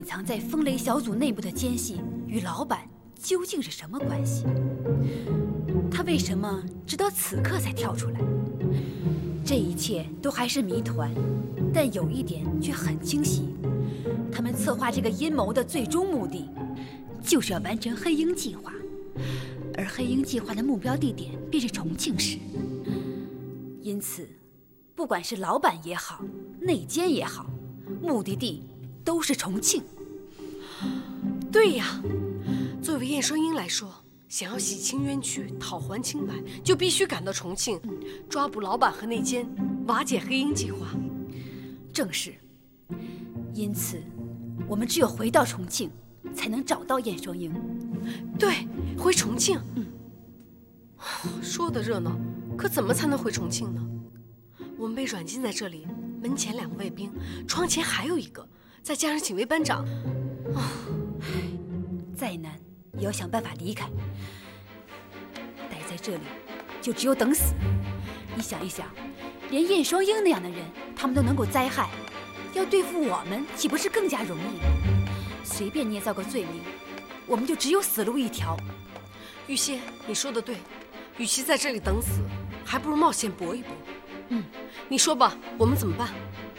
隐藏在风雷小组内部的奸细与老板究竟是什么关系？他为什么直到此刻才跳出来？这一切都还是谜团，但有一点却很清晰：他们策划这个阴谋的最终目的，就是要完成黑鹰计划，而黑鹰计划的目标地点便是重庆市。因此，不管是老板也好，内奸也好，目的地都是重庆。 对呀，作为燕双鹰来说，想要洗清冤屈、讨还清白，就必须赶到重庆，抓捕老板和内奸，瓦解黑鹰计划。 正是。因此，我们只有回到重庆，才能找到燕双鹰。 对，回重庆。说的热闹，可怎么才能回重庆呢？我们被软禁在这里，门前2个卫兵，窗前还有1个，再加上警卫班长。 再难也要想办法离开。待在这里，就只有等死。你想一想，连燕双鹰那样的人，他们都能够灾害，要对付我们，岂不是更加容易？随便捏造个罪名，我们就只有死路一条。 玉仙，你说的对，与其在这里等死，还不如冒险搏一搏。你说吧，我们怎么办？